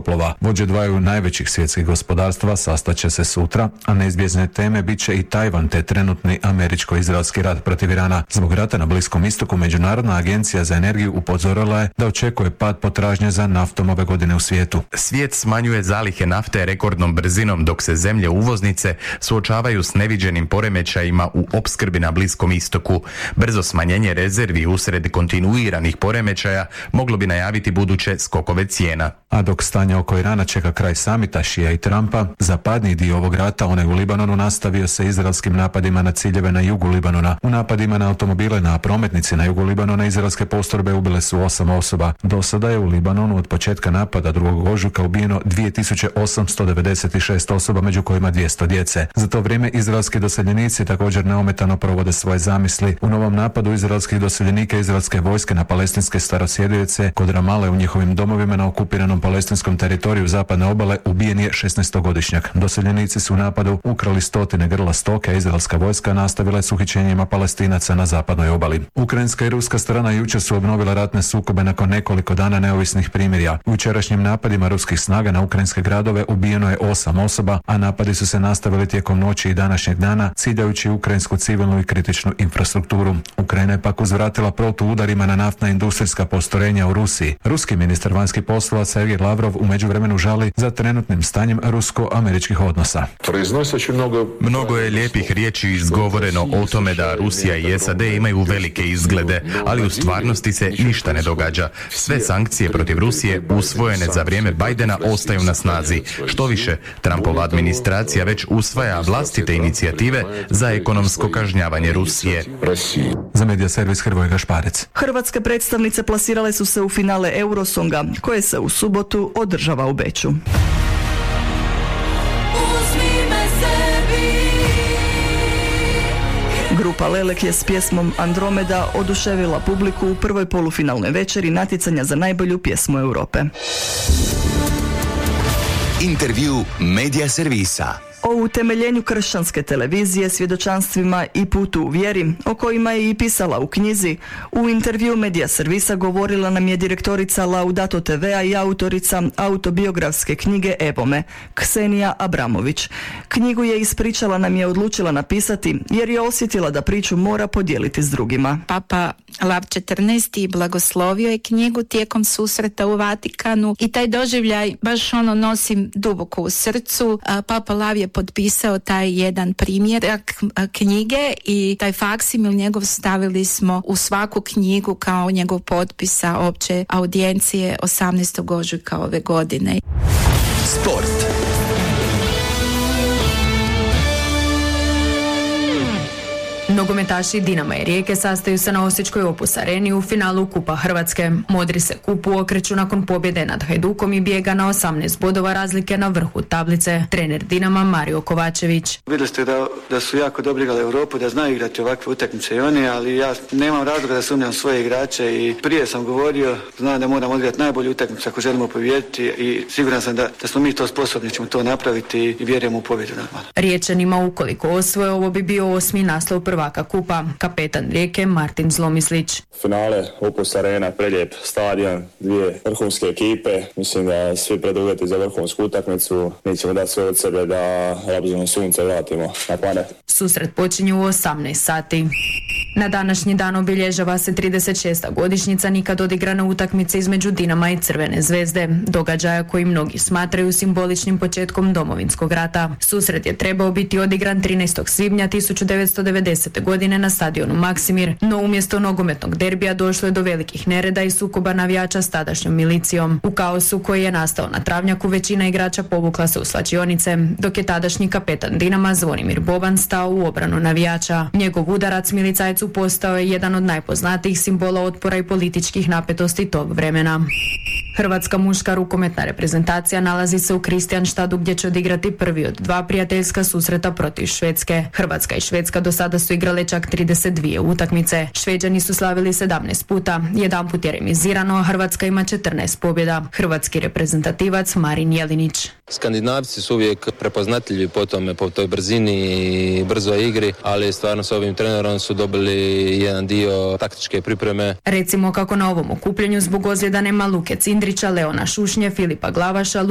zrakoplova. Vođe dvaju najvećih svjetskih gospodarstva sastaće se sutra, a neizbježne teme bit će i Tajvan te trenutni američko-izraelski rat protiv Irana. Zbog rata na Bliskom istoku Međunarodna agencija za energiju upozorila je da očekuje pad potražnje za naftom ove godine u svijetu. Svijet smanjuje zalihe nafte rekordnom brzinom dok se zemlje uvoznice suočavaju s neviđenim poremećajima u opskrbi na Bliskom istoku. Brzo smanjenje rezervi usred kontinuiranih poremećaja moglo bi najaviti buduće skokove cijena. A dok stanje oko Irana čeka kraj samita Šija i Trumpa, zapadni dio ovog rata, onaj u Libanonu, nastavio se izraelskim napadima na ciljeve na jugu Libanona. U napadima na automobile na prometnici na jugu Libanona izraelske postrojbe ubile su 8 osoba. Do sada je u Libanonu od početka napada 2. ožujka ubijeno 2896 osoba, među kojima 200 djece. Za to vrijeme izraelski doseljenici također neometano provode svoje zamisli. U novom napadu izraelskih doseljenika izraelske vojske na palestinske starosjedioce kod Ramale u njihovim domovima na okupiranom palestinskom teritoriju zapadne obale ubijen je 16-godišnjak. Doseljenici su u napadu ukrali stotine grla stoke, a izraelska vojska nastavila je s uhićenjima Palestinaca na zapadnoj obali. Ukrajinska i ruska strana jučer su obnovila ratne sukobe nakon nekoliko dana neovisnih primirja. U jučerašnjim napadima ruskih snaga na ukrajinske gradove ubijeno je 8 osoba, a napadi su se nastavili tijekom noći i današnjeg dana, ciljajući ukrajinsku civilnu i kritičnu infrastrukturu. Ukrajina je pak uzvratila protuudarima na naftna industrijska postrojenja u Rusiji. Ruski ministar vanjskih poslova Sergej Lavrov u međuvremenu žali za trenutnim stanjem rusko-američkih odnosa. Mnogo je lijepih riječi izgovoreno o tome da Rusija i SAD imaju velike izglede, ali u stvarnosti se ništa ne događa. Sve sankcije protiv Rusije usvojene za vrijeme Bidena ostaju na snazi. Što više, Trumpova administracija već usvaja vlastite inicijative za ekonomsko kažnjavanje Rusije. Za medija servis Hrvoje Gašparec. Hrvatske predstavnice plasirale su se u finale Eurosonga, koje se u subotu održava u Beču. Grupa Lelek je s pjesmom Andromeda oduševila publiku u prvoj polufinalnoj večeri natjecanja za najbolju pjesmu Europe. Intervju medija servisa. O utemeljenju kršćanske televizije, svjedočanstvima i putu u vjeri, o kojima je i pisala u knjizi, u intervju medija servisa govorila nam je direktorica Laudato TV-a i autorica autobiografske knjige Evome, Ksenija Abramović. Knjigu je ispričala nam je odlučila napisati jer je osjetila da priču mora podijeliti s drugima. Papa Lav XIV blagoslovio je knjigu tijekom susreta u Vatikanu i taj doživljaj baš nosim duboko u srcu. Papa Lav je potpisao taj jedan primjerak knjige i taj faksimil njegov stavili smo u svaku knjigu kao njegov potpis sa opće audijencije 18. ožujka ove godine. Sport. Nogometaši Dinama i Rijeke sastaju se na Osječkoj Opus areni u finalu Kupa Hrvatske. Modri se kupu okreću nakon pobjede nad Hajdukom i bijega na 18 bodova razlike na vrhu tablice. Trener Dinama Mario Kovačević. Vidjeli ste da su jako dobro igrali Europu, da znaju igrati ovakve utakmice i oni, ali ja nemam razloga da sumnjam svoje igrače i prije sam govorio, znam da moramo odigrati najbolju utakmicu ako želimo pobijediti i siguran sam da smo mi to sposobni, ćemo to napraviti i vjerujemo u pobjedu normalno. Riječanima ukoliko osvoje, ovo bi bio 8. naslov prvaka kupa. Kapetan Rijeke Martin Zlomislić. Finale Opus arena, prelijep stadion, dvije vrhunske ekipe. Mislim da svi preduvjeti za vrhunsku utakmicu. Mi ćemo dati sve od sebe da Labzino sunce vratimo na planet. Susret počinje u 18 sati. Na današnji dan obilježava se 36. godišnjica nikad odigrane utakmice između Dinama i Crvene zvezde, događaja koji mnogi smatraju simboličnim početkom Domovinskog rata. Susret je trebao biti odigran 13. svibnja 1990. godine na stadionu Maksimir, no umjesto nogometnog derbija došlo je do velikih nereda i sukoba navijača s tadašnjom milicijom. U kaosu koji je nastao na travnjaku većina igrača povukla se u svlačionice, dok je tadašnji kapetan Dinama Zvonimir Boban stao u obranu navijača. Njegov udarac milicajcu postao je jedan od najpoznatijih simbola otpora i političkih napetosti tog vremena. Hrvatska muška rukometna reprezentacija nalazi se u Kristianštadu gdje će odigrati prvi od dva prijateljska susreta protiv Švedske. Hrvatska i Švedska do sada su igrale čak 32 utakmice. Šveđani su slavili 17 puta, jedanput je remizirano, a Hrvatska ima 14 pobjeda. Hrvatski reprezentativac Marin Jelinić. Skandinavci su uvijek prepoznatljivi po toj brzini i brzoj igri, ali stvarno s ovim trenerom su dobili jedan dio taktičke pripreme. Recimo kako na ovom okupljenju zbog ozljeda nema Luke Cindrića, Leona Šušnje, Filipa Glavaša,